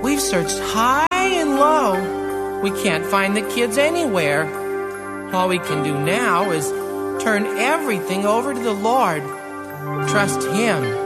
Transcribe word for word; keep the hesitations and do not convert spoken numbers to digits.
We've searched high and low. We can't find the kids anywhere. All we can do now is turn everything over to the Lord. Trust Him